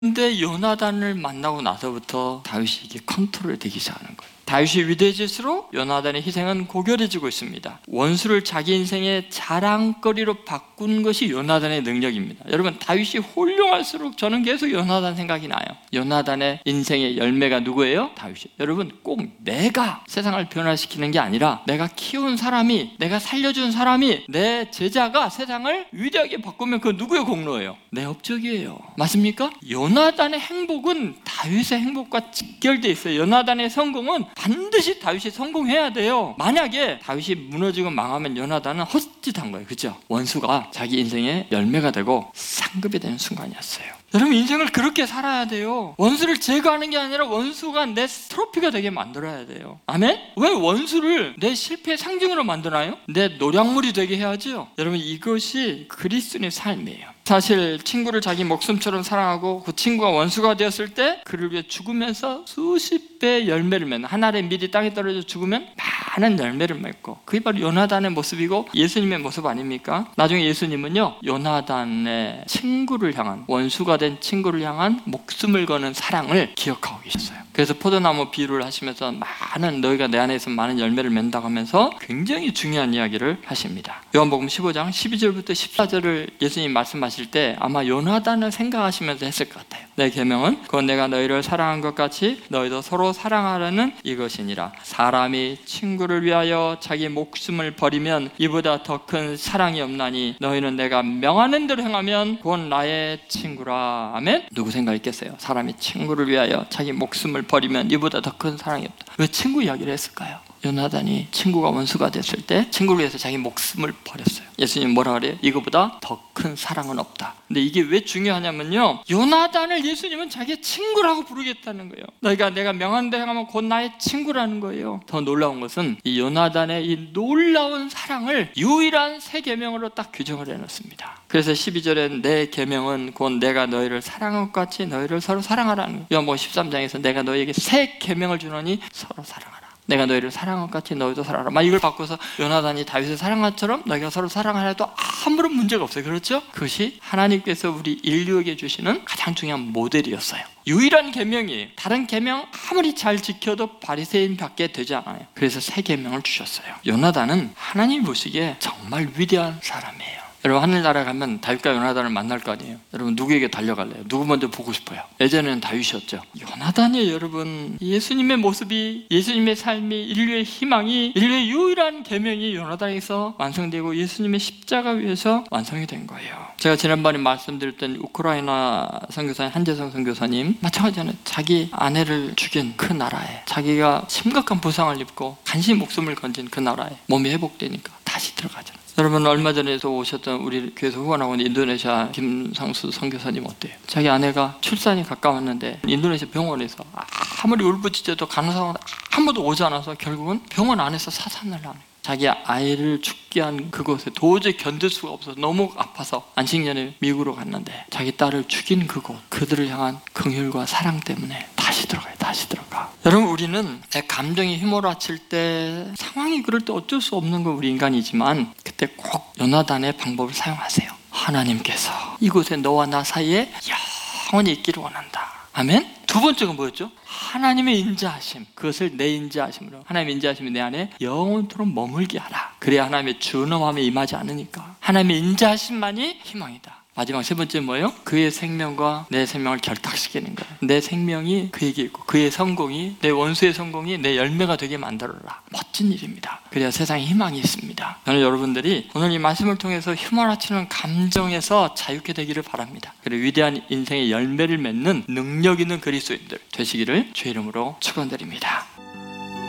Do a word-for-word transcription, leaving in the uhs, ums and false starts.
근데 요나단을 만나고 나서부터 다윗이 이게 컨트롤이 되기 시작하는 거예요. 다윗이 위대해질수록 요나단의 희생은 고결해지고 있습니다. 원수를 자기 인생의 자랑거리로 바꾼 것이 요나단의 능력입니다. 여러분, 다윗이 훌륭할수록 저는 계속 요나단 생각이 나요. 요나단의 인생의 열매가 누구예요? 다윗이. 여러분, 꼭 내가 세상을 변화시키는 게 아니라 내가 키운 사람이, 내가 살려준 사람이, 내 제자가 세상을 위대하게 바꾸면 그건 누구의 공로예요? 내 업적이에요. 맞습니까? 요나단의 행복은 다윗의 행복과 직결되어 있어요. 요나단의 성공은 반드시 다윗이 성공해야 돼요. 만약에 다윗이 무너지고 망하면 요나단은 헛짓한 거예요. 그죠? 원수가 자기 인생의 열매가 되고 상급이 되는 순간이었어요. 여러분, 인생을 그렇게 살아야 돼요. 원수를 제거하는 게 아니라 원수가 내 트로피가 되게 만들어야 돼요. 아멘? 왜 원수를 내 실패의 상징으로 만드나요? 내 노량물이 되게 해야죠. 여러분, 이것이 그리스도인의 삶이에요. 사실 친구를 자기 목숨처럼 사랑하고 그 친구가 원수가 되었을 때 그를 위해 죽으면서 수십 배의 열매를 맺는, 한 알의 밀이 땅에 떨어져 죽으면 많은 열매를 맺고, 그게 바로 요나단의 모습이고 예수님의 모습 아닙니까? 나중에 예수님은요, 요나단의 친구를 향한, 원수가 된 친구를 향한 목숨을 거는 사랑을 기억하고 계셨어요. 그래서 포도나무 비유를 하시면서 많은, 너희가 내 안에서 많은 열매를 맺는다고 하면서 굉장히 중요한 이야기를 하십니다. 요한복음 십오 장 십이 절부터 십사 절을 예수님 말씀하실 때 아마 요나단을 생각하시면서 했을 것 같아요. 내 계명은 곧 내가 너희를 사랑한 것 같이 너희도 서로 사랑하라는 이것이니라. 사람이 친구를 위하여 자기 목숨을 버리면 이보다 더 큰 사랑이 없나니 너희는 내가 명하는 대로 행하면 곧 나의 친구라. 아멘? 누구 생각했겠어요? 사람이 친구를 위하여 자기 목숨을 버리면 이보다 더 큰 사랑이 없다. 왜 친구 이야기를 했을까요? 요나단이 친구가 원수가 됐을 때 친구를 위해서 자기 목숨을 버렸어요. 예수님 뭐라 그래요? 이거보다 더 큰 사랑은 없다. 근데 이게 왜 중요하냐면요, 요나단을 예수님은 자기의 친구라고 부르겠다는 거예요. 너희가 내가 명한 대로 행하면 곧 나의 친구라는 거예요. 더 놀라운 것은 이 요나단의 이 놀라운 사랑을 유일한 새 계명으로 딱 규정을 해놓습니다. 그래서 십이 절에 내 계명은 곧 내가 너희를 사랑한 것 같이 너희를 서로 사랑하라는 거예요. 요한복음 십삼 장에서 내가 너희에게 새 계명을 주노니 서로 사랑하라. 내가 너희를 사랑한 것 같이 너희도 사랑하라. 막 이걸 바꿔서 요나단이 다윗을 사랑한 것처럼 너희가 서로 사랑하라 해도 아무런 문제가 없어요. 그렇죠? 그것이 하나님께서 우리 인류에게 주시는 가장 중요한 모델이었어요. 유일한 계명이에요. 다른 계명 아무리 잘 지켜도 바리새인밖에 되지 않아요. 그래서 새 계명을 주셨어요. 요나단은 하나님 보시기에 정말 위대한 사람이에요. 여러분, 하늘나라에 가면 다윗과 요나단을 만날 거 아니에요. 여러분, 누구에게 달려갈래요? 누구 먼저 보고 싶어요? 예전에는 다윗이었죠. 요나단이에요. 여러분, 예수님의 모습이, 예수님의 삶이, 인류의 희망이, 인류의 유일한 계명이 요나단에서 완성되고 예수님의 십자가 위에서 완성이 된 거예요. 제가 지난번에 말씀드렸던 우크라이나 선교사님 한재성 선교사님, 마찬가지잖아요. 자기 아내를 죽인 그 나라에, 자기가 심각한 부상을 입고 간신히 목숨을 건진 그 나라에 몸이 회복되니까 다시 들어가잖아요. 여러분, 얼마 전에서 오셨던 우리 교회에서 후원하고 있는 인도네시아 김상수 선교사님 어때요? 자기 아내가 출산이 가까웠는데 인도네시아 병원에서 아무리 울부짖어도 간호사가 아무도 오지 않아서 결국은 병원 안에서 사산을 하는 거예요. 자기 아이를 죽게 한 그곳에 도저히 견딜 수가 없어서 너무 아파서 안식년에 미국으로 갔는데 자기 딸을 죽인 그곳, 그들을 향한 긍휼과 사랑 때문에 다시 들어가요. 다시 들어가. 여러분, 우리는 내 감정이 휘몰아칠 때, 상황이 그럴 때 어쩔 수 없는 건 우리 인간이지만 그때 꼭 요나단의 방법을 사용하세요. 하나님께서 이곳에 너와 나 사이에 영원히 있기를 원한다. 아멘? 두 번째가 뭐였죠? 하나님의 인자하심, 그것을 내 인자하심으로, 하나님의 인자하심이 내 안에 영원토록 머물게 하라. 그래야 하나님의 준엄함에 임하지 않으니까. 하나님의 인자하심만이 희망이다. 마지막 세 번째 뭐예요? 그의 생명과 내 생명을 결탁시키는 거예요. 내 생명이 그에게 있고 그의 성공이, 내 원수의 성공이 내 열매가 되게 만들어라. 멋진 일입니다. 그래야 세상에 희망이 있습니다. 저는 여러분들이 오늘 이 말씀을 통해서 휘몰아치는 감정에서 자유케 되기를 바랍니다. 그리고 위대한 인생의 열매를 맺는 능력 있는 그리스도인들 되시기를 주의 이름으로 축원드립니다.